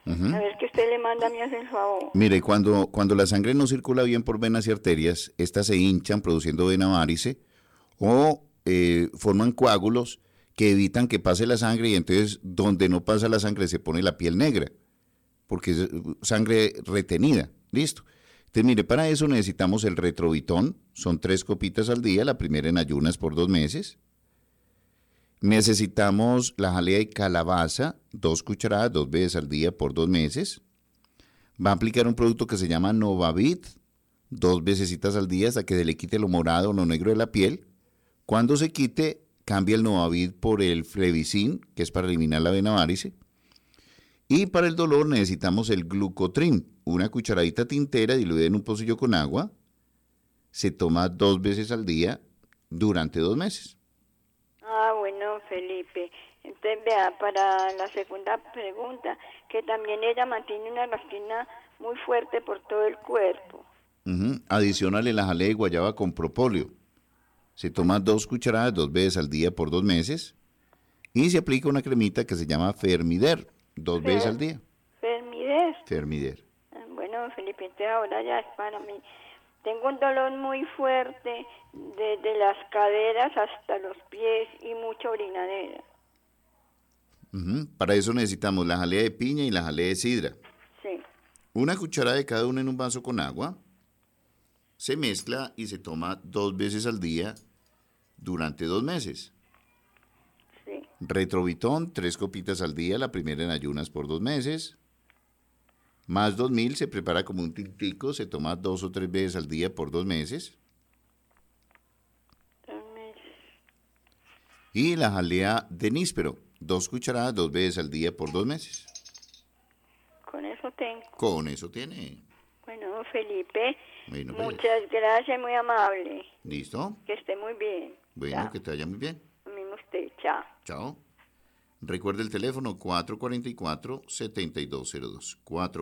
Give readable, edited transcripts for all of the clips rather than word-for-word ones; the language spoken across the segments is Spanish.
A ver que usted le manda, me hace el favor. Mire, cuando la sangre no circula bien por venas y arterias, estas se hinchan produciendo vena varice o forman coágulos que evitan que pase la sangre y entonces donde no pasa la sangre se pone la piel negra, porque es sangre retenida. Listo. Entonces, mire, para eso necesitamos el Retrovitón, son 3 copitas al día, la primera en ayunas por 2 meses. Necesitamos la jalea de calabaza, 2 cucharadas, 2 veces al día por 2 meses. Va a aplicar un producto que se llama Novavit, 2 vecesitas al día hasta que se le quite lo morado o lo negro de la piel. Cuando se quite, cambia el Novavit por el Flevicin, que es para eliminar la vena varice. Y para el dolor necesitamos el Glucotrin, una cucharadita tintera diluida en un pocillo con agua. Se toma 2 veces al día durante 2 meses. Ah, bueno, Felipe. Entonces, vea, para la segunda pregunta, que también ella mantiene una rasquina muy fuerte por todo el cuerpo. Adicionale la jalea de guayaba con propóleo. Se toma 2 cucharadas 2 veces al día por 2 meses. Y se aplica una cremita que se llama Fermider, 2 veces al día. ¿Fermider? Fermider. Bueno, Felipe, entonces ahora ya es para mí. Tengo un dolor muy fuerte desde las caderas hasta los pies y mucha orinadera. Para eso necesitamos la jalea de piña y la jalea de sidra. Sí. Una cucharada de cada una en un vaso con agua. Se mezcla y se toma 2 veces al día durante 2 meses. Sí. Retrovitón, 3 copitas al día, la primera en ayunas por 2 meses. Más 2000 se prepara como un tintico, se toma 2 o 3 veces al día por 2 meses. 2 meses. Y la jalea de níspero, 2 cucharadas 2 veces al día por 2 meses. Con eso tengo. Con eso tiene. Bueno, Felipe, Bueno, pues. muchas gracias, muy amable. ¿Listo? Que esté muy bien. Bueno, Chao. que te vaya muy bien. Lo mismo usted, chao. Chao. Recuerde el teléfono 444-7202.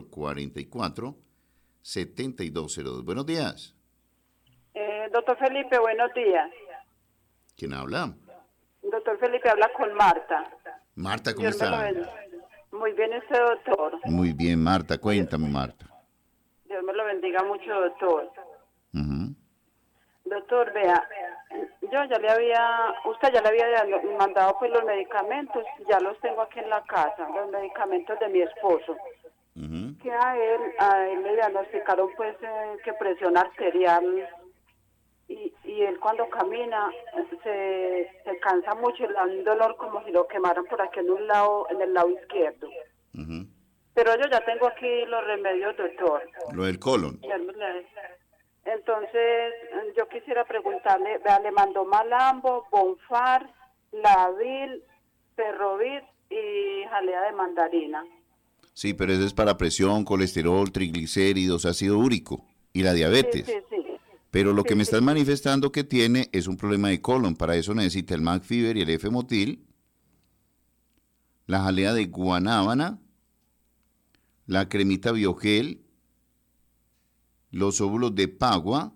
444-7202. Buenos días. Doctor Felipe, buenos días. ¿Quién habla? Doctor Felipe, habla con Marta. Marta, ¿cómo Dios me lo está? bendiga. Muy bien usted, doctor. Muy bien, Marta. Cuéntame, Marta. Dios me lo bendiga mucho, doctor. Ujú. Doctor, vea, usted ya le había mandado pues los medicamentos, ya los tengo aquí en la casa, los medicamentos de mi esposo. Ujú. Que a él le diagnosticaron pues que presión arterial y él cuando camina se cansa mucho y le da un dolor como si lo quemaran por aquí en el lado izquierdo. Ujú. Pero yo ya tengo aquí los remedios, doctor. Lo del colon. Entonces, yo quisiera preguntarle, vea, le mandó Malambo, Bonfar, Lavil, Perrovit y jalea de mandarina. Sí, pero eso es para presión, colesterol, triglicéridos, ácido úrico y la diabetes. Sí. Pero lo que Sí, me sí. estás manifestando que tiene es un problema de colon. Para eso necesita el Macfiber y el F-Motil, la jalea de guanábana, la cremita biogel, los óvulos de pagua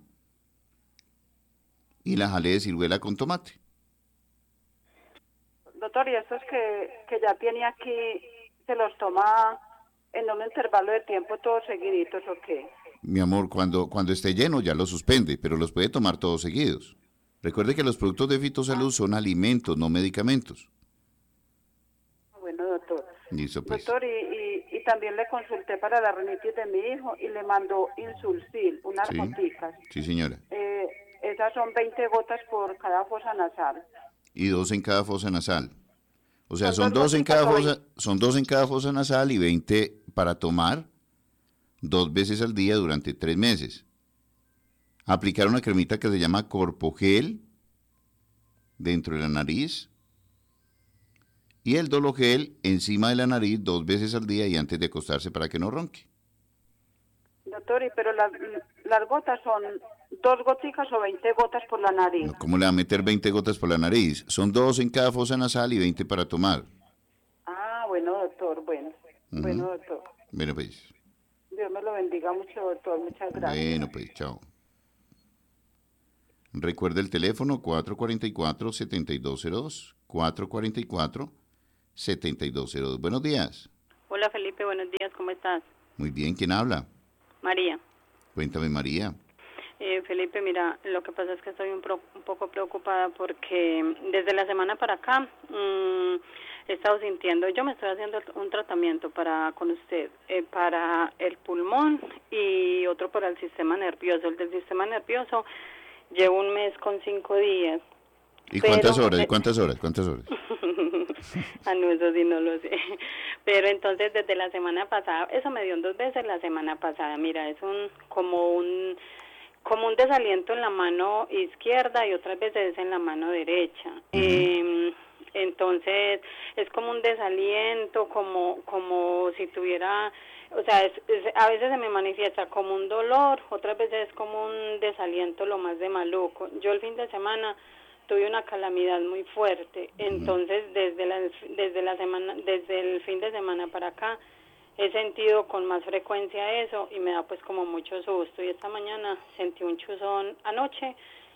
y la jalea de ciruela con tomate. Doctor, ¿y estos que ya tiene aquí, se los toma en un intervalo de tiempo todos seguiditos o qué? Mi amor, cuando esté lleno ya lo suspende, pero los puede tomar todos seguidos. Recuerde que los productos de Fitosalud son alimentos, no medicamentos. Bueno, doctor. Listo, pues. Doctor, y también le consulté para la rinitis de mi hijo y le mandó Insulsil, unas Sí. goticas. Sí, señora. Esas son 20 gotas por cada fosa nasal. Y 2 en cada fosa nasal. O sea, Son son dos 2 en gotitas cada o fosa, son 2 en cada fosa nasal y 20 para tomar 2 veces al día durante 3 meses. Aplicar una cremita que se llama Corpogel dentro de la nariz y el Dologel encima de la nariz 2 veces al día y antes de acostarse para que no ronque. Doctor, pero las gotas son 2 goticas o 20 gotas por la nariz. No, ¿cómo le va a meter 20 gotas por la nariz? Son 2 en cada fosa nasal y 20 para tomar. Ah, bueno, doctor, bueno. Ujú. Bueno, doctor. Bueno, pues. Dios me lo bendiga mucho, doctor. Muchas gracias. Bueno, pues, chao. Recuerda el teléfono 444-7202. 444-7202. Buenos días. Hola, Felipe. Felipe, buenos días, ¿cómo estás? Muy bien, ¿quién habla? María. Cuéntame, María. Felipe, mira, lo que pasa es que estoy un poco preocupada porque desde la semana para acá he estado sintiendo, yo me estoy haciendo un tratamiento con usted, para el pulmón y otro para el sistema nervioso. El del sistema nervioso llevo un mes con 5 días. ¿Y cuántas horas? ¿Y cuántas horas? Ah, no, eso sí no lo sé. Pero entonces desde la semana pasada, eso me dio 2 veces la semana pasada. Mira, es como un desaliento en la mano izquierda y otras veces en la mano derecha. Entonces es como un desaliento, como si tuviera, o sea, a veces se me manifiesta como un dolor, otras veces es como un desaliento lo más de maluco. Yo el fin de semana tuve una calamidad muy fuerte, entonces desde el fin de semana para acá he sentido con más frecuencia eso y me da pues como mucho susto. Y esta mañana sentí un chuzón, anoche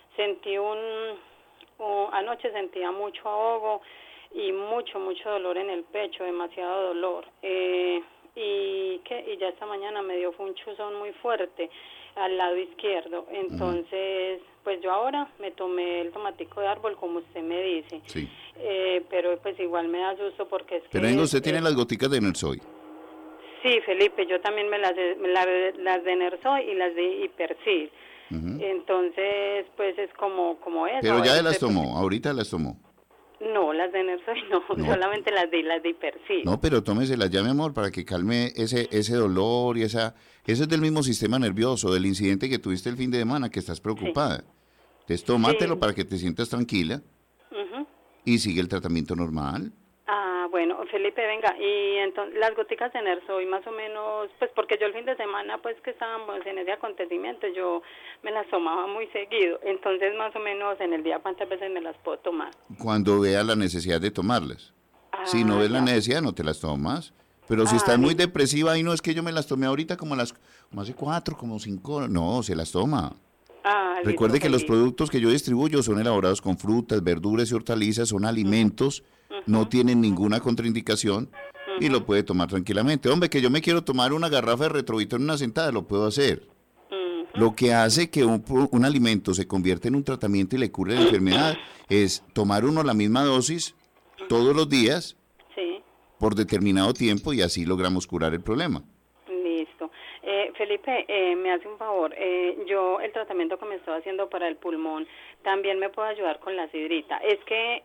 sentía mucho ahogo y mucho dolor en el pecho, demasiado dolor. Y ya esta mañana me dio fue un chuzón muy fuerte al lado izquierdo. Entonces, pues yo ahora me tomé el tomatico de árbol como usted me dice. Sí. Pero pues igual me da susto porque es que... Pero venga, usted tiene las goticas de Nersoy. Sí, Felipe, yo también las de Nersoy y las de Hipersil. Entonces, pues es como eso. Pero ya las tomó, ahorita las tomó. No, las de Nersoy no, solamente las de Hipersil. No, pero tómeselas ya, mi amor, para que calme ese dolor y eso es del mismo sistema nervioso, del incidente que tuviste el fin de semana, que estás preocupada. Entonces, tómatelo para que te sientas tranquila y sigue el tratamiento normal. Ah, bueno, Felipe, venga, y entonces las goticas de Nersoy más o menos, pues porque yo el fin de semana, pues que estábamos en ese acontecimiento, yo me las tomaba muy seguido, entonces más o menos en el día, ¿cuántas veces me las puedo tomar? Cuando veas la necesidad de tomarlas. Si no ves la necesidad, no te las tomas. Pero si estás muy depresiva y no es que yo me las tomé ahorita como hace 4, como 5, no, se las toma. Recuerde que los productos que yo distribuyo son elaborados con frutas, verduras y hortalizas, son alimentos, no tienen ninguna contraindicación y lo puede tomar tranquilamente. Hombre, que yo me quiero tomar una garrafa de Retrovito en una sentada, lo puedo hacer. Lo que hace que un alimento se convierta en un tratamiento y le cure la enfermedad es tomar uno la misma dosis todos los días por determinado tiempo y así logramos curar el problema. Listo. Felipe, me hace un favor. Yo el tratamiento que me estoy haciendo para el pulmón también me puede ayudar con la sidrita. Es que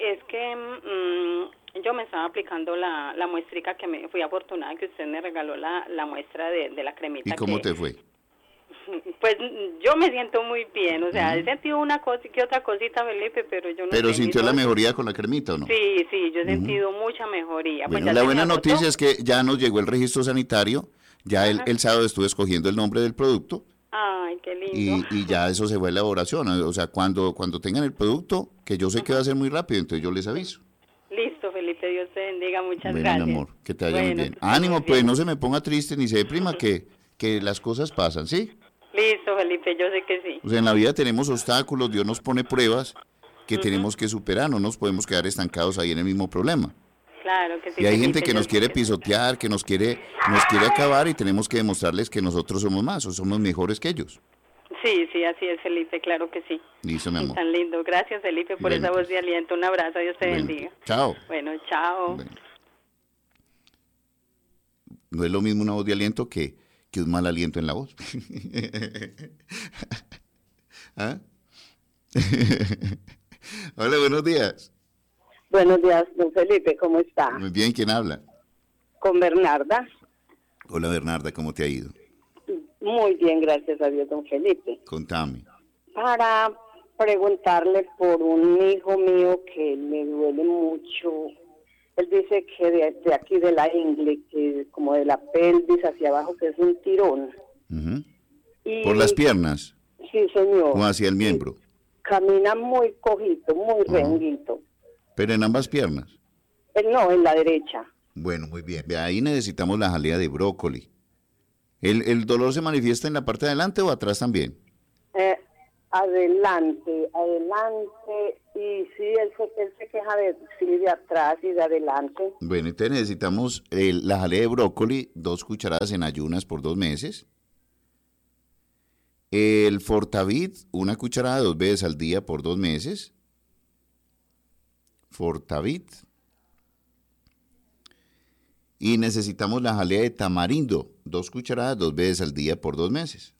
yo me estaba aplicando la muestrica que me fui afortunada que usted me regaló la muestra de la cremita. ¿Y cómo te fue? Pues yo me siento muy bien, o sea, he sentido una cosa que otra cosita, Felipe, pero yo no. ¿Pero sintió la mejoría con la cremita o no? Sí, yo he sentido mucha mejoría. Bueno, pues la buena noticia es que ya nos llegó el registro sanitario, ya el sábado estuve escogiendo el nombre del producto. Ay, qué lindo. Y ya eso se fue a elaboración, o sea, cuando tengan el producto, que yo sé que va a ser muy rápido, entonces yo les aviso. Listo, Felipe, Dios te bendiga, muchas bueno, gracias. Mi amor, que te vaya muy bien. Ánimo, pues, no se me ponga triste ni se deprima, que las cosas pasan, ¿sí? Listo, Felipe, yo sé que sí. O sea, en la vida tenemos obstáculos, Dios nos pone pruebas que tenemos que superar, no nos podemos quedar estancados ahí en el mismo problema. Claro que sí. Y hay Felipe, gente que nos quiere pisotear, que nos quiere acabar y tenemos que demostrarles que nosotros somos más o somos mejores que ellos. Sí, así es, Felipe, claro que sí. Listo, mi amor. Tan lindo. Gracias, Felipe, por esa voz de aliento. Un abrazo, Dios te bendiga. Chao. Bueno, chao. Bueno. No es lo mismo una voz de aliento que un mal aliento en la voz. ¿Ah? Hola, buenos días. Buenos días, don Felipe, ¿cómo está? Muy bien, ¿quién habla? Con Bernarda. Hola, Bernarda, ¿cómo te ha ido? Muy bien, gracias a Dios, don Felipe. Contame. Para preguntarle por un hijo mío que le duele mucho. Él dice que de aquí de la ingle, que como de la pelvis hacia abajo, que es un tirón. ¿Por las piernas? Sí, señor. ¿O hacia el miembro? Camina muy cojito, muy renguito. ¿Pero en ambas piernas? No, en la derecha. Bueno, muy bien. De ahí necesitamos la jalea de brócoli. ¿El dolor se manifiesta en la parte de adelante o atrás también? Adelante, Y sí, él se queja de atrás y de adelante. Bueno, entonces necesitamos la jalea de brócoli, 2 cucharadas en ayunas por 2 meses. El Fortavit, 1 cucharada 2 veces al día por 2 meses. Fortavit. Y necesitamos la jalea de tamarindo, 2 cucharadas 2 veces al día por 2 meses.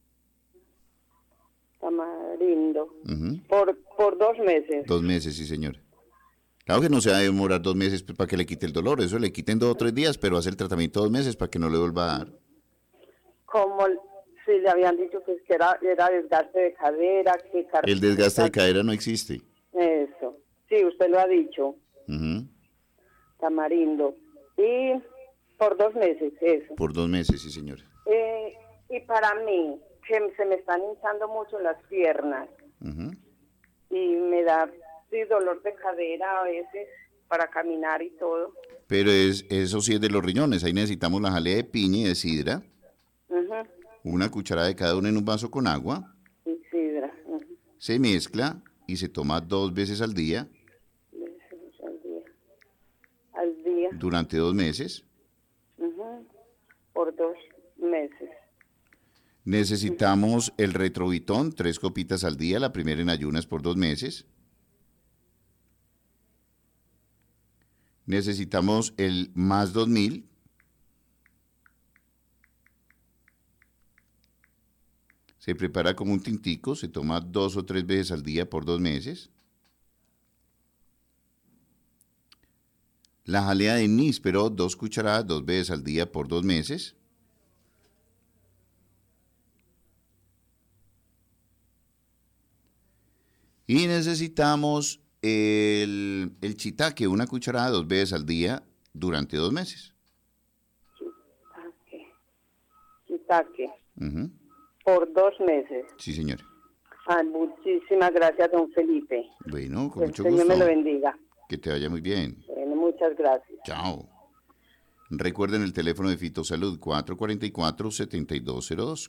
Tamarindo. Ujú. Por 2 meses. 2 meses, sí, señora. Claro que no se va a demorar 2 meses para que le quite el dolor, eso le quiten 2 o 3 días, pero hace el tratamiento 2 meses para que no le vuelva a dar. Como si le habían dicho que era desgaste de cadera, que El desgaste de cadera no existe. Eso. Sí, usted lo ha dicho. Ujú. Tamarindo. Y por 2 meses, eso. Por 2 meses, sí, señora. Y para mí, que se me están hinchando mucho las piernas Ujú. y me da dolor de cadera a veces para caminar y todo. Pero eso sí es de los riñones, ahí necesitamos la jalea de piña y de sidra, Ujú. 1 cucharada de cada una en un vaso con agua, Y sidra. Ujú. se mezcla y se toma 2 veces al día Veces al día. durante 2 meses. Ujú. Por 2 meses. Necesitamos el Retrovitón, 3 copitas al día, la primera en ayunas por 2 meses. Necesitamos el Más 2000. Se prepara como un tintico, se toma 2 o 3 veces al día por 2 meses. La jalea de níspero, 2 cucharadas 2 veces al día por 2 meses. Y necesitamos el shiitake, 1 cucharada 2 veces al día durante 2 meses. Shiitake. Ujú. Por 2 meses. Sí, señora. Muchísimas gracias, don Felipe. Bueno, con Que el mucho Señor gusto. me lo bendiga. Que te vaya muy bien. Bueno, muchas gracias. Chao. Recuerden el teléfono de Fitosalud 444-7202.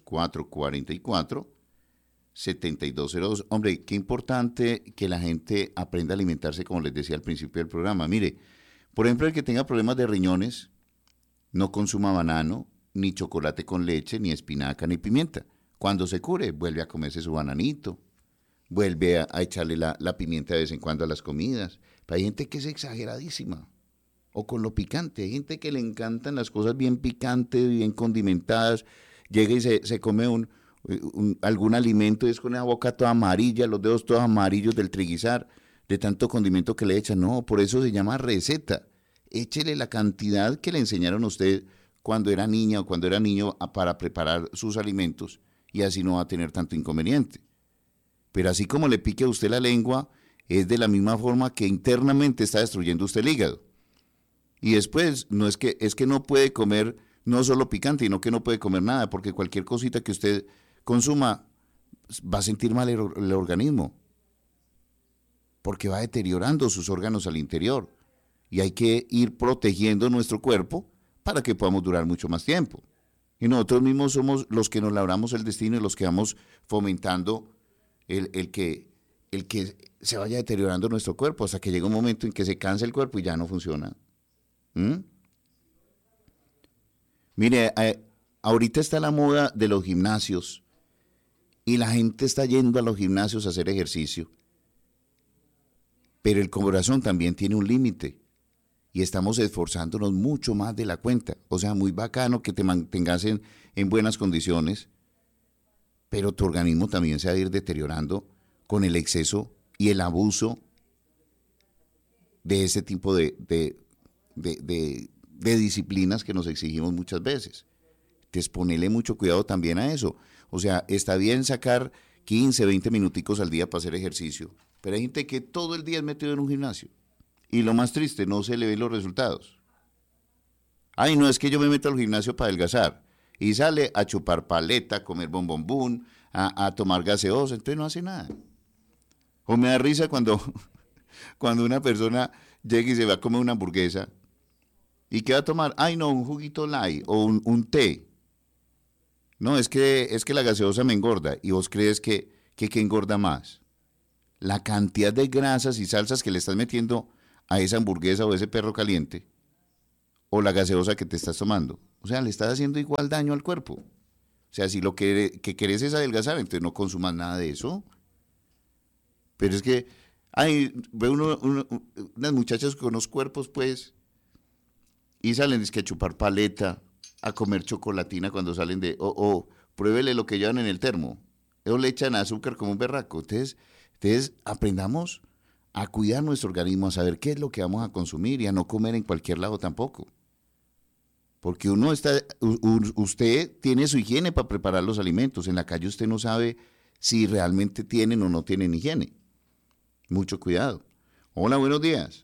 444-7202. Hombre, qué importante que la gente aprenda a alimentarse, como les decía al principio del programa. Mire, por ejemplo, el que tenga problemas de riñones, no consuma banano, ni chocolate con leche, ni espinaca, ni pimienta. Cuando se cure, vuelve a comerse su bananito, vuelve a echarle la pimienta de vez en cuando a las comidas. Pero hay gente que es exageradísima. O con lo picante. Hay gente que le encantan las cosas bien picantes, bien condimentadas. Llega y se come algún alimento y es con la boca toda amarilla, los dedos todos amarillos del triguizar, de tanto condimento que le echan. No, por eso se llama receta. Échele la cantidad que le enseñaron a usted cuando era niña o cuando era niño para preparar sus alimentos y así no va a tener tanto inconveniente. Pero así como le pique a usted la lengua, es de la misma forma que internamente está destruyendo usted el hígado. Y después, no es que no puede comer no solo picante, sino que no puede comer nada, porque cualquier cosita que usted consuma va a sentir mal el organismo, porque va deteriorando sus órganos al interior. Y hay que ir protegiendo nuestro cuerpo para que podamos durar mucho más tiempo. Y nosotros mismos somos los que nos labramos el destino y los que vamos fomentando el que se vaya deteriorando nuestro cuerpo hasta que llega un momento en que se cansa el cuerpo y ya no funciona. Mire, ahorita está la moda de los gimnasios y la gente está yendo a los gimnasios a hacer ejercicio. Pero el corazón también tiene un límite y estamos esforzándonos mucho más de la cuenta. O sea, muy bacano que te mantengas en buenas condiciones, pero tu organismo también se va a ir deteriorando con el exceso y el abuso de ese tipo de disciplinas que nos exigimos muchas veces. Entonces, ponele mucho cuidado también a eso. O sea, está bien sacar 15, 20 minuticos al día para hacer ejercicio, pero hay gente que todo el día es metido en un gimnasio. Y lo más triste, no se le ven los resultados. Ay, no, es que yo me meto al gimnasio para adelgazar. Y sale a chupar paleta, a comer bombombún, a tomar gaseosa, entonces no hace nada. O me da risa cuando una persona llega y se va a comer una hamburguesa. ¿Y qué va a tomar? Ay, no, un juguito light o un té. No, es que la gaseosa me engorda. ¿Y vos crees que engorda más? la cantidad de grasas y salsas que le estás metiendo a esa hamburguesa o ese perro caliente o la gaseosa que te estás tomando. O sea, le estás haciendo igual daño al cuerpo. O sea, si lo que querés es adelgazar, entonces no consumas nada de eso. Pero es que ve unas muchachas con unos cuerpos, pues, y salen es que a chupar paleta, a comer chocolatina cuando salen o pruébele lo que llevan en el termo. Ellos le echan azúcar como un berraco. Entonces aprendamos a cuidar nuestro organismo, a saber qué es lo que vamos a consumir y a no comer en cualquier lado tampoco. Porque usted tiene su higiene para preparar los alimentos. En la calle usted no sabe si realmente tienen o no tienen higiene. Mucho cuidado. Hola, buenos días.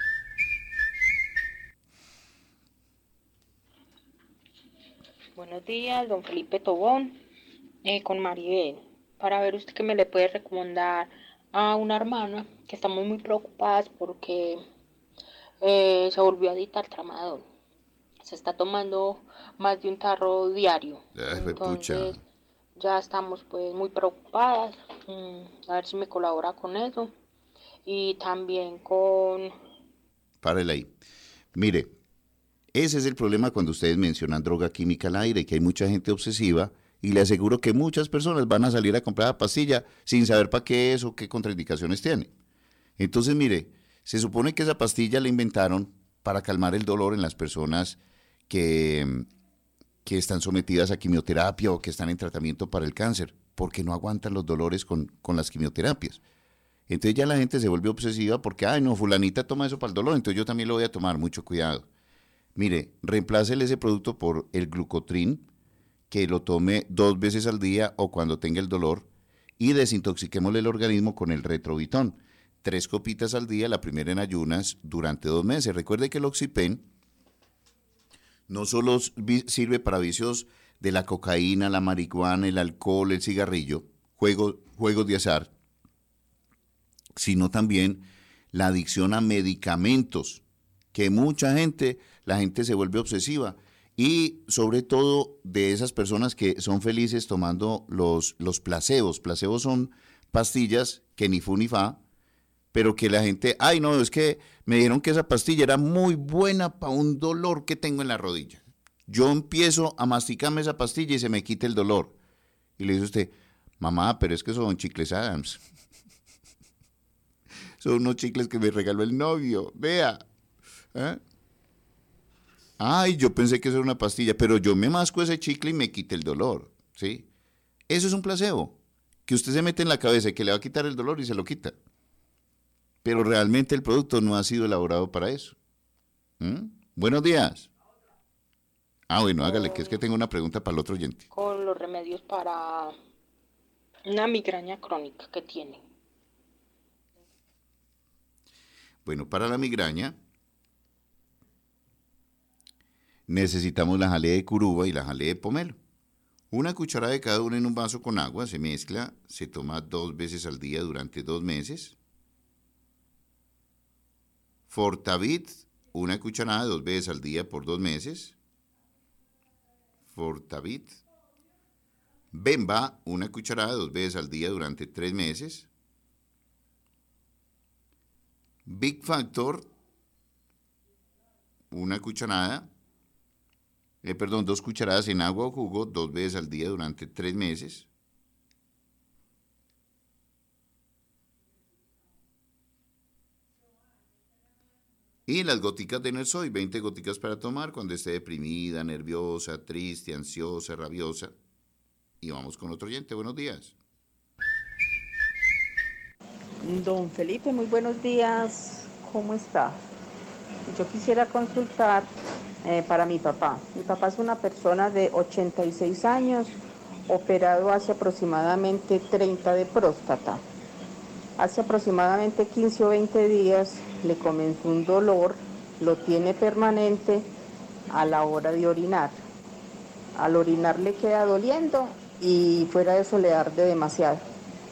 Buenos días, don Felipe Tobón, con Maribel, para ver usted que me le puede recomendar a una hermana que estamos muy preocupadas porque se volvió adicta al tramadol. Se está tomando más de un tarro diario. Pucha. Entonces ya estamos pues muy preocupadas. A ver si me colabora con eso. Y también con... Párele ahí. Mire, ese es el problema cuando ustedes mencionan droga química al aire, que hay mucha gente obsesiva y le aseguro que muchas personas van a salir a comprar la pastilla sin saber para qué es o qué contraindicaciones tiene. Entonces, mire, se supone que esa pastilla la inventaron para calmar el dolor en las personas que están sometidas a quimioterapia o que están en tratamiento para el cáncer, porque no aguantan los dolores con las quimioterapias. Entonces ya la gente se vuelve obsesiva porque, ay no, fulanita toma eso para el dolor, entonces yo también lo voy a tomar, mucho cuidado. Mire, reemplácele ese producto por el glucotrin, que lo tome 2 veces al día o cuando tenga el dolor, y desintoxiquémosle el organismo con el Retrovitón. 3 copitas al día, la primera en ayunas, durante 2 meses. Recuerde que el Oxypen no solo sirve para vicios de la cocaína, la marihuana, el alcohol, el cigarrillo, juegos de azar, sino también la adicción a medicamentos, que la gente se vuelve obsesiva, y sobre todo de esas personas que son felices tomando los placebos. Placebos son pastillas que ni fu ni fa, pero que la gente, ay no, es que me dijeron que esa pastilla era muy buena para un dolor que tengo en la rodilla. Yo empiezo a masticarme esa pastilla y se me quita el dolor. Y le dice usted, mamá, pero es que son chicles Adams. Son unos chicles que me regaló el novio, vea. Ay, yo pensé que eso era una pastilla, pero yo me masco ese chicle y me quita el dolor, ¿sí? Eso es un placebo, que usted se mete en la cabeza y que le va a quitar el dolor y se lo quita. Pero realmente el producto no ha sido elaborado para eso. Buenos días. Bueno, hágale, que es que tengo una pregunta para el otro oyente. Con los remedios para una migraña crónica que tiene. Bueno, para la migraña necesitamos la jalea de curuba y la jalea de pomelo. 1 cucharada de cada una en un vaso con agua, se mezcla, se toma 2 veces al día durante 2 meses. Fortavit, 1 cucharada 2 veces al día por 2 meses. Fortavit. Bemba, 1 cucharada 2 veces al día durante 3 meses. Big Factor, 1 cucharada, 2 cucharadas en agua o jugo 2 veces al día durante 3 meses. Y las goticas de Nersoy, 20 goticas para tomar cuando esté deprimida, nerviosa, triste, ansiosa, rabiosa. Y vamos con otro oyente. Buenos días. Don Felipe, muy buenos días. ¿Cómo está? Yo quisiera consultar para mi papá. Mi papá es una persona de 86 años, operado hace aproximadamente 30 de próstata. Hace aproximadamente 15 o 20 días le comenzó un dolor, lo tiene permanente a la hora de orinar. Al orinar le queda doliendo y fuera de eso le arde demasiado.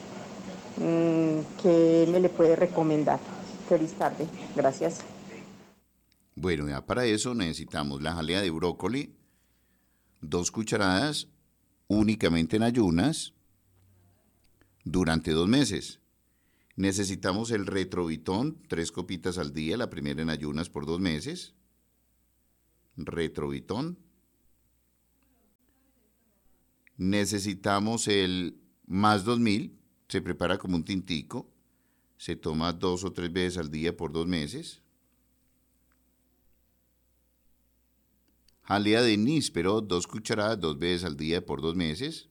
¿Qué me le puede recomendar? Feliz tarde, gracias. Bueno, ya para eso necesitamos la jalea de brócoli, 2 cucharadas únicamente en ayunas durante 2 meses. Necesitamos el Retrovitón, 3 copitas al día, la primera en ayunas por 2 meses. Retrovitón. Necesitamos el Más 2000, se prepara como un tintico, se toma 2 o 3 veces al día por 2 meses. Jalea de níspero, 2 cucharadas 2 veces al día por 2 meses.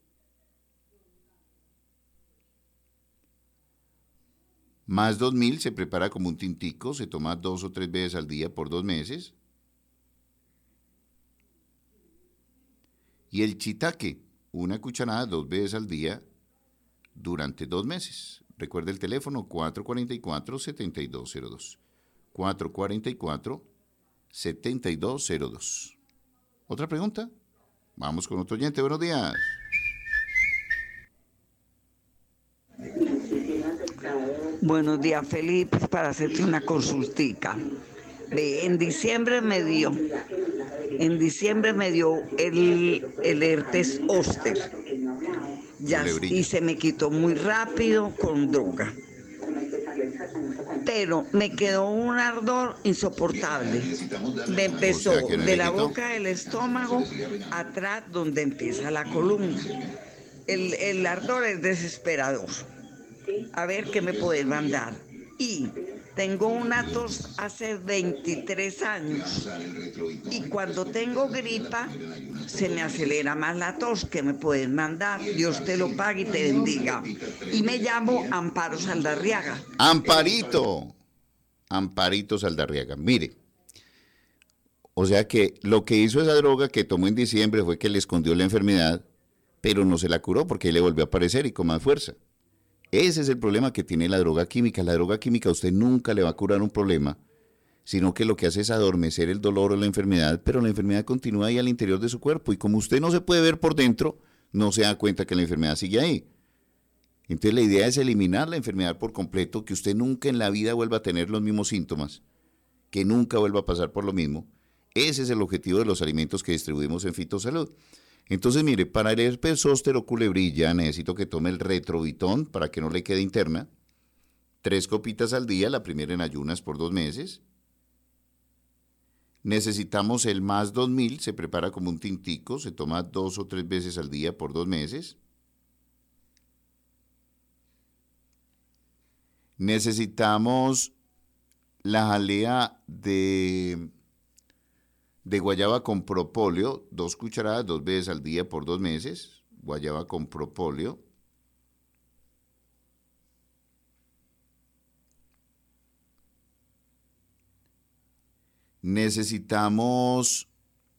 Más 2000 se prepara como un tintico, se toma 2 o 3 veces al día por 2 meses. Y el chitaque, 1 cucharada 2 veces al día durante 2 meses. Recuerde el teléfono 444-7202. 444-7202. ¿Otra pregunta? Vamos con otro oyente. Buenos días. Buenos días, Felipe, para hacerte una consultica. En diciembre me dio el herpes zóster. Y se me quitó muy rápido con droga. Pero me quedó un ardor insoportable. Me empezó de la boca del estómago atrás donde empieza la columna. El ardor es desesperador. A ver qué me pueden mandar. Y tengo una tos hace 23 años. Y cuando tengo gripa, se me acelera más la tos. ¿Qué me pueden mandar? Dios te lo pague y te bendiga. Y me llamo Amparo Saldarriaga. Amparito Saldarriaga. Mire, o sea que lo que hizo esa droga que tomó en diciembre fue que le escondió la enfermedad, pero no se la curó porque ahí le volvió a aparecer y con más fuerza. Ese es el problema que tiene la droga química. La droga química a usted nunca le va a curar un problema, sino que lo que hace es adormecer el dolor o la enfermedad, pero la enfermedad continúa ahí al interior de su cuerpo. Y como usted no se puede ver por dentro, no se da cuenta que la enfermedad sigue ahí. Entonces la idea es eliminar la enfermedad por completo, que usted nunca en la vida vuelva a tener los mismos síntomas, que nunca vuelva a pasar por lo mismo. Ese es el objetivo de los alimentos que distribuimos en Fitosalud. Entonces, mire, para el herpes zóster o culebrilla necesito que tome el Retrovitón para que no le quede interna. 3 copitas al día, la primera en ayunas por 2 meses. Necesitamos el Más 2000, se prepara como un tintico, se toma 2 o 3 veces al día por 2 meses. Necesitamos la jalea de guayaba con propóleo, 2 cucharadas 2 veces al día por 2 meses, guayaba con propóleo. Necesitamos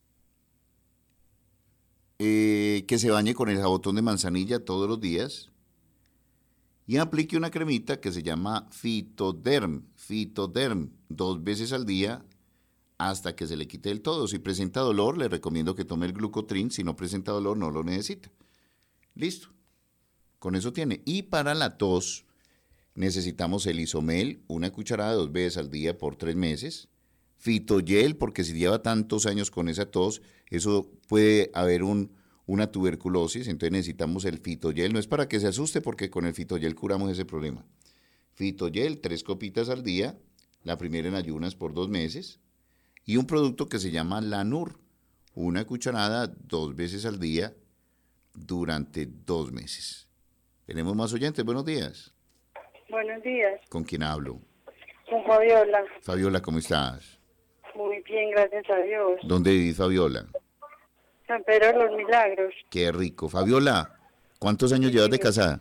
que se bañe con el jabotón de manzanilla todos los días y aplique una cremita que se llama Fitoderm, 2 veces al día, hasta que se le quite del todo. Si presenta dolor, le recomiendo que tome el glucotrin. Si no presenta dolor, no lo necesita. Listo. Con eso tiene. Y para la tos, necesitamos el Isomel, 1 cucharada 2 veces al día por 3 meses. Fitogel, porque si lleva tantos años con esa tos, eso puede haber una tuberculosis. Entonces necesitamos el Fitogel. No es para que se asuste, porque con el Fitogel curamos ese problema. Fitogel, 3 copitas al día. La primera en ayunas por 2 meses. Y un producto que se llama Lanur, 1 cucharada 2 veces al día durante 2 meses. Tenemos más oyentes. Buenos días. Buenos días. ¿Con quién hablo? Con Fabiola. Fabiola, ¿cómo estás? Muy bien, gracias a Dios. ¿Dónde vivís, Fabiola? San Pedro de los Milagros. Qué rico. Fabiola, ¿cuántos años llevas de casada?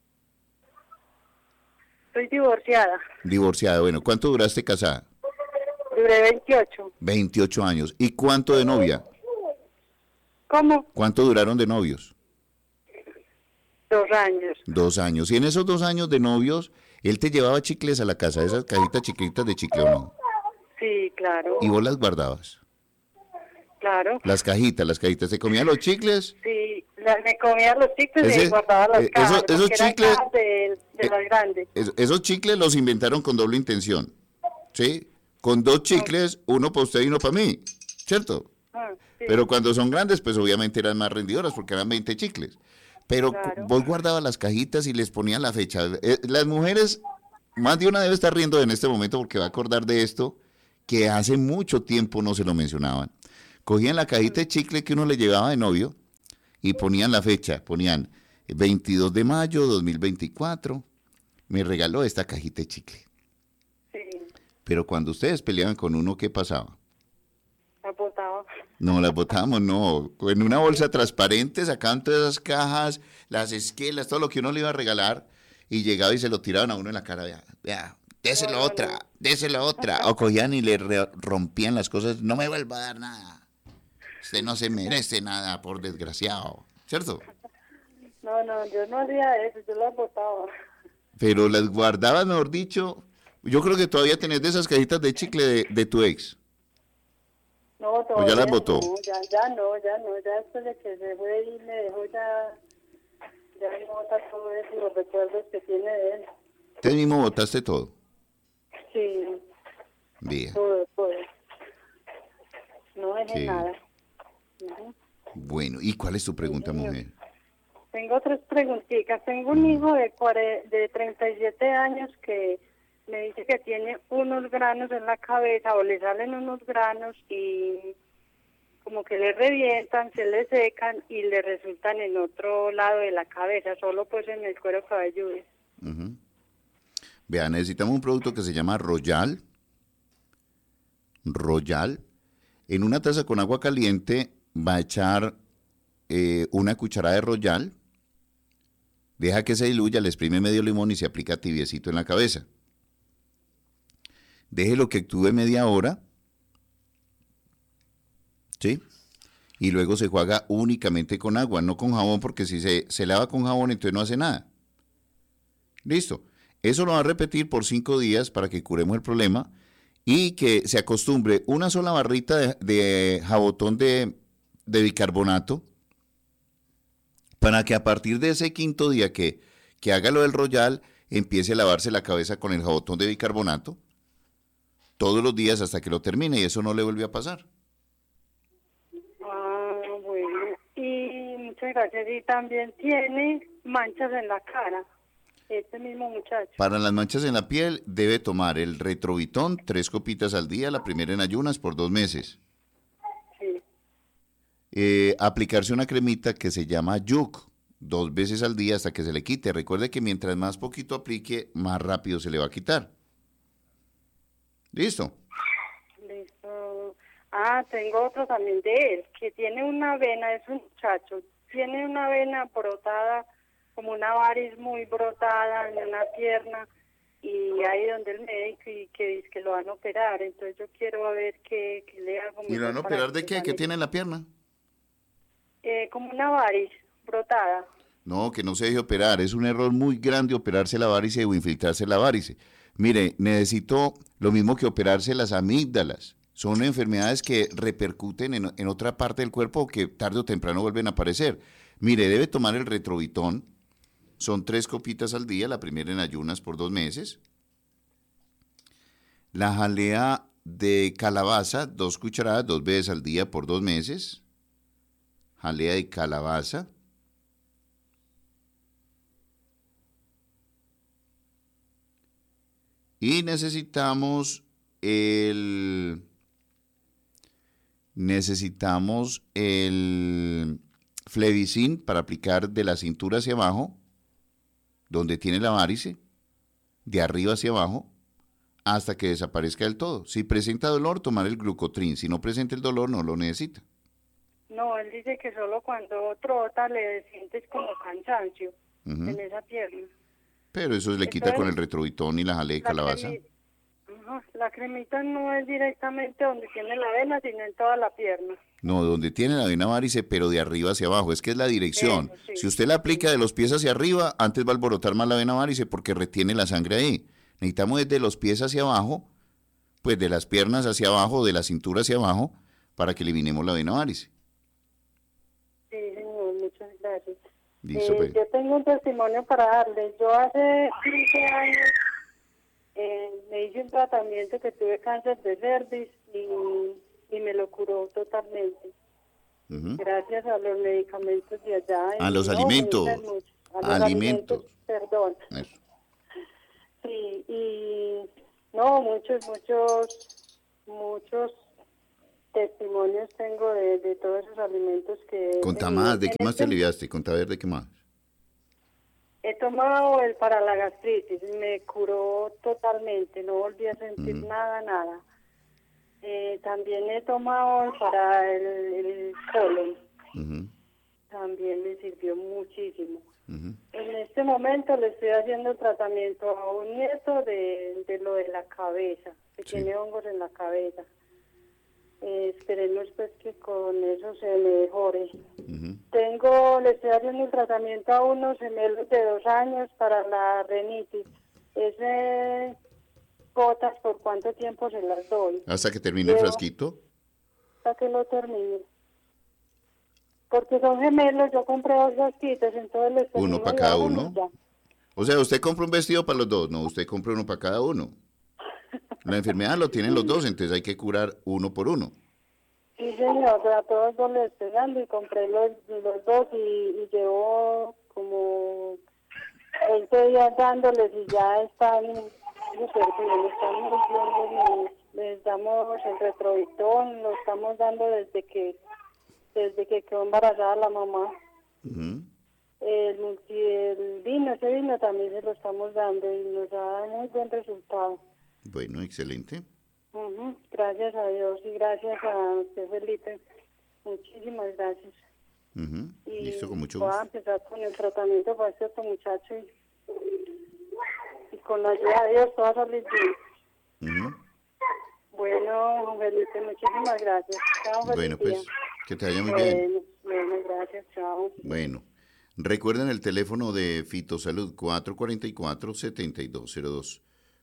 Estoy divorciada. Divorciada. Bueno, ¿cuánto duraste casada? Duré 28. 28 años. ¿Y cuánto de novia? ¿Cómo? ¿Cuánto duraron de novios? 2 años. 2 años. Y en esos 2 años de novios, ¿él te llevaba chicles a la casa, esas cajitas chiquitas de chicle o no? Sí, claro. ¿Y vos las guardabas? Claro. Las cajitas, ¿se comían los chicles? Sí, me comía los chicles y guardaba las cajas. Esos chicles, cajas de las grandes. Esos chicles los inventaron con doble intención, ¿sí? Con 2 chicles, uno para usted y uno para mí, ¿cierto? Sí. Pero cuando son grandes, pues obviamente eran más rendidoras porque eran 20 chicles. Pero claro, vos guardabas las cajitas y les ponían la fecha. Las mujeres más de una debe estar riendo en este momento porque va a acordar de esto que hace mucho tiempo no se lo mencionaban. Cogían la cajita de chicle que uno le llevaba de novio y ponían la fecha, ponían 22 de mayo 2024, me regaló esta cajita de chicle. Sí. Pero cuando ustedes peleaban con uno, ¿qué pasaba? La botaba. No, las botábamos, no. En una bolsa transparente sacaban todas esas cajas, las esquelas, todo lo que uno le iba a regalar, y llegaba y se lo tiraban a uno en la cara. Vea, déselo otra. O cogían y le rompían las cosas. No me vuelva a dar nada. Usted no se merece nada, por desgraciado. ¿Cierto? No, yo no hacía eso, yo las botaba. Pero las guardabas, mejor dicho. Yo creo que todavía tenés de esas cajitas de chicle de tu ex. No, todavía ¿O ya las botó? No, ya después de que se fue y me dejó ya me bota todo eso y los recuerdos que tiene de él. ¿Usted mismo botaste todo? Sí. Bien. Todo. No dejé Sí. nada. Uh-huh. Bueno, ¿y cuál es tu pregunta, mujer? Tengo 3 preguntitas. Tengo un hijo de 37 años que me dice que tiene unos granos en la cabeza o le salen unos granos y como que le revientan, se le secan y le resultan en otro lado de la cabeza, solo pues en el cuero cabelludo. Uh-huh. Vea, necesitamos un producto que se llama Royal. En una taza con agua caliente va a echar una cucharada de Royal. Deja que se diluya, le exprime medio limón y se aplica tibiecito en la cabeza. Déjelo que actúe media hora. ¿Sí? Y luego se juega únicamente con agua, no con jabón, porque si se lava con jabón, entonces no hace nada. Listo. Eso lo va a repetir por 5 días para que curemos el problema y que se acostumbre una sola barrita de jabotón de bicarbonato para que a partir de ese 5.º día que haga lo del Royal, empiece a lavarse la cabeza con el jabotón de bicarbonato todos los días hasta que lo termine y eso no le vuelve a pasar. Ah, bueno. Y muchas gracias. Y también tiene manchas en la cara, este mismo muchacho. Para las manchas en la piel debe tomar el Retrovitón 3 copitas al día, la primera en ayunas por 2 meses. Sí. Aplicarse una cremita que se llama Yuk 2 veces al día hasta que se le quite. Recuerde que mientras más poquito aplique, más rápido se le va a quitar. ¿Listo? Listo. Ah, tengo otro también de él, que tiene una vena, es un muchacho, tiene una vena brotada, como una variz muy brotada en una pierna, y ahí donde el médico y que dice que lo van a operar, entonces yo quiero ver qué le hago. ¿Y lo van a operar de qué? ¿Qué tiene en la pierna? Como una variz brotada. No, que no se deje operar. Es un error muy grande operarse la varice o infiltrarse la varice. Mire, necesito lo mismo que operarse las amígdalas. Son enfermedades que repercuten en otra parte del cuerpo que tarde o temprano vuelven a aparecer. Mire, debe tomar el Retrovitón. Son 3 copitas al día, la primera en ayunas por 2 meses. La jalea de calabaza, 2 cucharadas, 2 veces al día por 2 meses. Jalea de calabaza. Y necesitamos el Flevicin para aplicar de la cintura hacia abajo, donde tiene la varice, de arriba hacia abajo, hasta que desaparezca del todo. Si presenta dolor, tomar el Glucotrin. Si no presenta el dolor, no lo necesita. No, él dice que solo cuando trota le sientes como cansancio en esa pierna. Pero eso le quita con el Retrovitón y la jalea de calabaza. La cremita no es directamente donde tiene la vena, sino en toda la pierna. No, donde tiene la vena varice, pero de arriba hacia abajo. Es que es la dirección. Eso, sí. Si usted la aplica de los pies hacia arriba, antes va a alborotar más la vena varice porque retiene la sangre ahí. Necesitamos desde los pies hacia abajo, pues de las piernas hacia abajo, de la cintura hacia abajo, para que eliminemos la vena varice. Sí, señor, muchas gracias. Listo, pues. Yo tengo un testimonio para darle. Yo hace 15 años me hice un tratamiento que tuve cáncer de cervix y me lo curó totalmente. Gracias a los medicamentos de allá. A los alimentos. A los alimentos, perdón. Eso. Sí, y no, muchos testimonios tengo de todos esos alimentos que he Contá tenido. más, ¿de qué más te aliviaste? Contá a ver, ¿de qué más? He tomado el para la gastritis, me curó totalmente, no volví a sentir nada. También he tomado el para el colon, también me sirvió muchísimo. En este momento le estoy haciendo tratamiento a un nieto de lo de la cabeza, que tiene hongos en la cabeza. Esperemos pues que con eso se mejore. Le estoy haciendo el tratamiento a unos gemelos de 2 años para la rinitis. Ese gotas, ¿por cuánto tiempo se las doy? ¿Hasta que termine el frasquito? Hasta que lo termine. Porque son gemelos, yo compré 2 frasquitos, entonces les termino. ¿Uno para cada uno? O sea, usted compra un vestido para los dos, no, usted compra uno para cada uno. La enfermedad lo tienen los dos, entonces hay que curar uno por uno. Sí, señor, a todos dos les estoy dando y compré los dos y llevo como 20 días dándoles y ya están súper bien, están muy bien los niños. Les damos el retrovitón, lo estamos dando desde que quedó embarazada la mamá. El vino, ese vino también se lo estamos dando y nos da muy buen resultado. Bueno, excelente. Gracias a Dios y gracias a usted, Felipe. Muchísimas gracias. Y listo, con mucho voy gusto. a empezar con el tratamiento para este otro muchacho y con la ayuda de Dios todo va a salir bien. Bueno, Felipe, muchísimas gracias. Chao, bueno, feliz pues, día. que te vaya muy bien. Bueno, gracias, chao. Bueno, recuerden el teléfono de Fitosalud, 444-7202.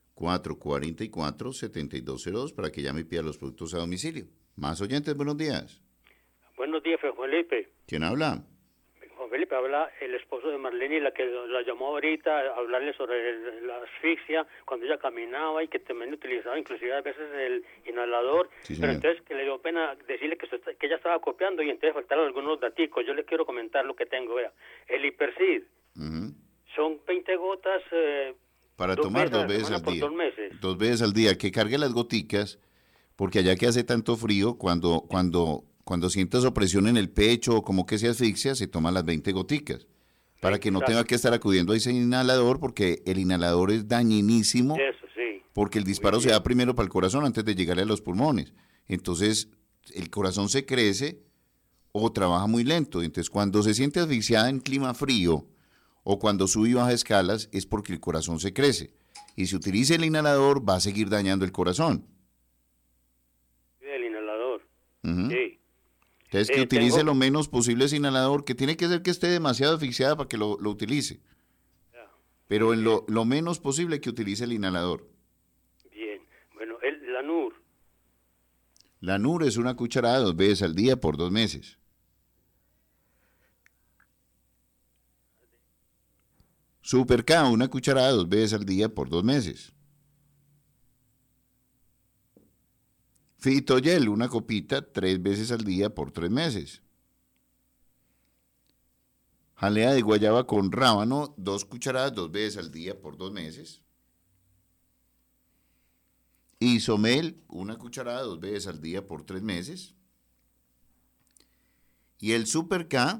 444-7202 para que llame y pida los productos a domicilio. Más oyentes, buenos días. Buenos días, Juan Felipe. ¿Quién habla? Juan Felipe, habla el esposo de Marlene, la que la llamó ahorita a hablarle sobre la asfixia cuando ella caminaba y que también utilizaba inclusive a veces el inhalador. Sí, pero señor. entonces que le dio pena decirle que ella estaba copiando y entonces faltaron algunos daticos. Yo le quiero comentar lo que tengo. Vea, el Hipercid son 20 gotas para tomar 2 veces al día. 2 veces al día, que cargue las goticas, porque allá que hace tanto frío, cuando sientas opresión en el pecho o como que se asfixia, se toman las 20 goticas, para que no tenga que estar acudiendo a ese inhalador, porque el inhalador es dañinísimo, porque el disparo se da primero para el corazón antes de llegarle a los pulmones. Entonces, el corazón se crece o trabaja muy lento. Entonces, cuando se siente asfixiada en clima frío, o cuando sube y baja escalas, es porque el corazón se crece. Y si utiliza el inhalador, va a seguir dañando el corazón. El inhalador. Sí. Entonces, que utilice lo menos posible ese inhalador, que tiene que ser que esté demasiado asfixiada para que lo utilice. Pero en lo menos posible que utilice el inhalador. Bien. Bueno, la NUR. La NUR es una cucharada 2 veces al día por 2 meses. Super K, una cucharada 2 veces al día por 2 meses. Fitoyel, una copita 3 veces al día por 3 meses. Jalea de guayaba con rábano, 2 cucharadas 2 veces al día por 2 meses. Isomel, una cucharada 2 veces al día por 3 meses. Y el Super K,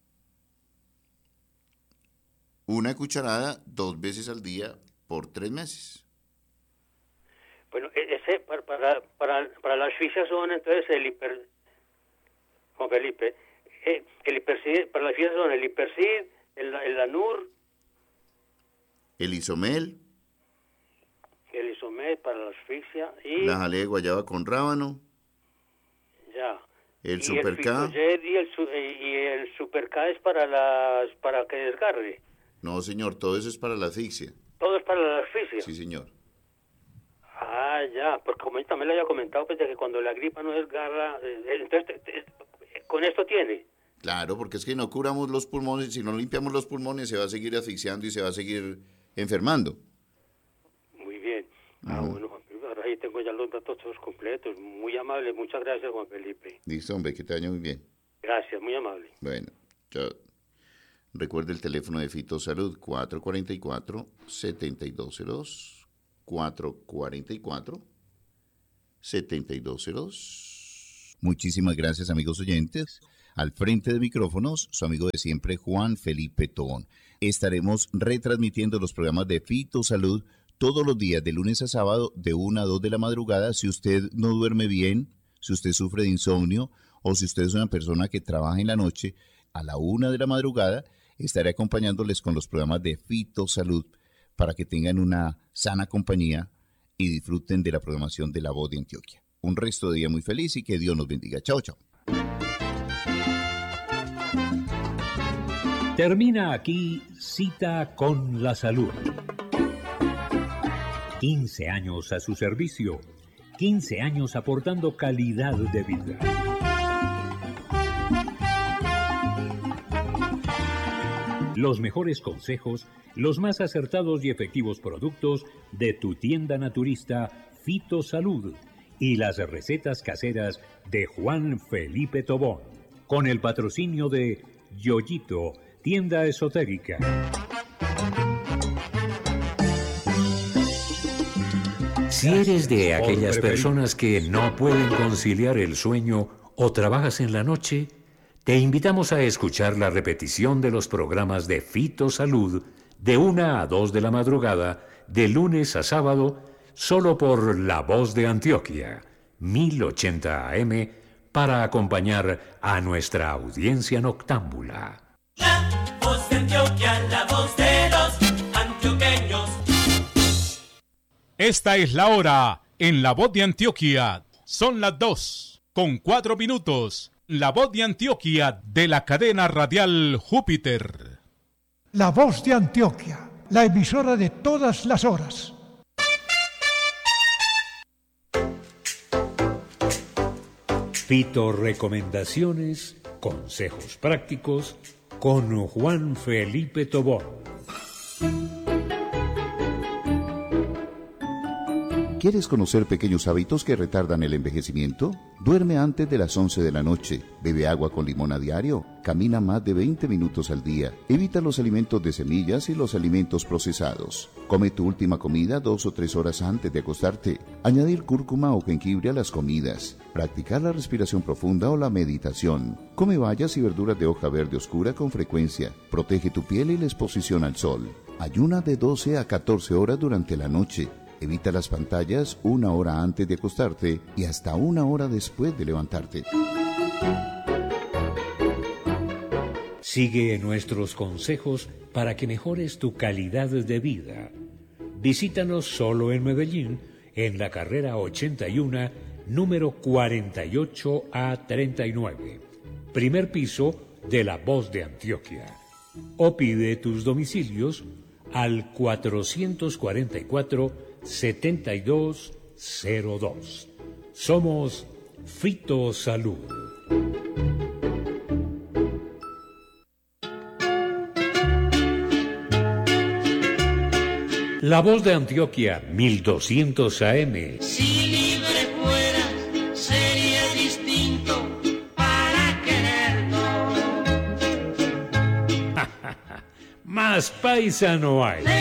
una cucharada 2 veces al día por 3 meses. Bueno, ese para la asfixia son entonces Juan Felipe, el Hipercid, para la asfixia son el Hipercid, el Anur, el Isomel, para la asfixia y la jalea de guayaba con rábano. Ya. El Super K. Y el Super K es para que desgarre. No, señor, todo eso es para la asfixia. ¿Todo es para la asfixia? Sí, señor. Ah, ya, porque como yo también le había comentado, pues de que cuando la gripa no desgarra, entonces con esto tiene. Claro, porque es que no curamos los pulmones, si no limpiamos los pulmones se va a seguir asfixiando y se va a seguir enfermando. Muy bien. Bueno, Juan Felipe, ahora ahí tengo ya los datos todos completos. Muy amable, muchas gracias, Juan Felipe. Listo, hombre, que te vaya muy bien. Gracias, muy amable. Bueno, chao. Recuerde el teléfono de Fitosalud, 444-7202. 444-7202. Muchísimas gracias, amigos oyentes. Al frente de micrófonos, su amigo de siempre, Juan Felipe Tobón. Estaremos retransmitiendo los programas de Fitosalud todos los días, de lunes a sábado, de 1 a 2 de la madrugada. Si usted no duerme bien, si usted sufre de insomnio o si usted es una persona que trabaja en la noche, a la 1 de la madrugada estaré acompañándoles con los programas de Fitosalud para que tengan una sana compañía y disfruten de la programación de La Voz de Antioquia. Un resto de día muy feliz y que Dios nos bendiga. Chao, chao. Termina aquí Cita con la Salud. 15 años a su servicio, 15 años aportando calidad de vida. Los mejores consejos, los más acertados y efectivos productos de tu tienda naturista Fitosalud y las recetas caseras de Juan Felipe Tobón, con el patrocinio de Yoyito, tienda esotérica. Si eres de aquellas personas que no pueden conciliar el sueño o trabajas en la noche, te invitamos a escuchar la repetición de los programas de Fitosalud de 1 a 2 de la madrugada, de lunes a sábado, solo por La Voz de Antioquia, 1080 AM, para acompañar a nuestra audiencia noctámbula. La Voz de Antioquia, la voz de los antioqueños. Esta es la hora en La Voz de Antioquia. Son las 2:04. La Voz de Antioquia de la cadena radial Júpiter. La Voz de Antioquia, la emisora de todas las horas. Fito recomendaciones, consejos prácticos con Juan Felipe Tobón. ¿Quieres conocer pequeños hábitos que retardan el envejecimiento? Duerme antes de las 11 de la noche, bebe agua con limón a diario, camina más de 20 minutos al día, evita los alimentos de semillas y los alimentos procesados. Come tu última comida 2 o 3 horas antes de acostarte. Añadir cúrcuma o jengibre a las comidas. Practicar la respiración profunda o la meditación. Come bayas y verduras de hoja verde oscura con frecuencia. Protege tu piel y la exposición al sol. Ayuna de 12 a 14 horas durante la noche. Evita las pantallas 1 hora antes de acostarte y hasta 1 hora después de levantarte. Sigue nuestros consejos para que mejores tu calidad de vida. Visítanos solo en Medellín, en la carrera 81, número 48A39, primer piso de La Voz de Antioquia. O pide tus domicilios al 444-7202. Somos Fitosalud. La Voz de Antioquia, 1200 AM. Si libre fueras, sería distinto para querernos. Más paisa no hay.